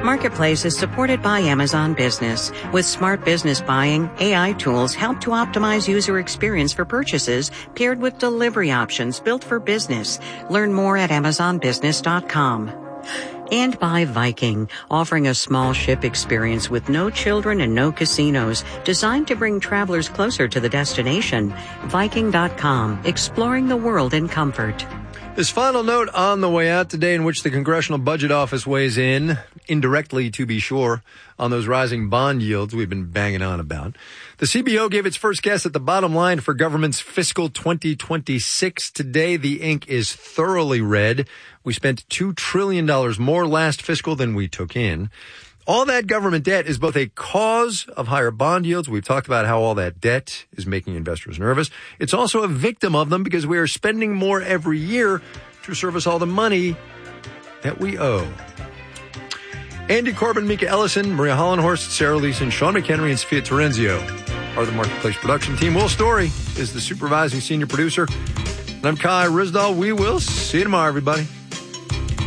Marketplace is supported by Amazon Business. With smart business buying, AI tools help to optimize user experience for purchases paired with delivery options built for business. Learn more at AmazonBusiness.com. And by Viking, offering a small ship experience with no children and no casinos, designed to bring travelers closer to the destination. Viking.com, exploring the world in comfort. This final note on the way out today, in which the Congressional Budget Office weighs in, indirectly to be sure, on those rising bond yields we've been banging on about. The CBO gave its first guess at the bottom line for government's fiscal 2026. Today, the ink is thoroughly red. We spent $2 trillion more last fiscal than we took in. All that government debt is both a cause of higher bond yields. We've talked about how all that debt is making investors nervous. It's also a victim of them because we are spending more every year to service all the money that we owe. Andy Corbin, Mika Ellison, Maria Hollenhorst, Sarah Leeson, Sean McHenry, and Sophia Terenzio are the Marketplace production team. Will Story is the supervising senior producer. And I'm Kai Rizdal. We will see you tomorrow, everybody.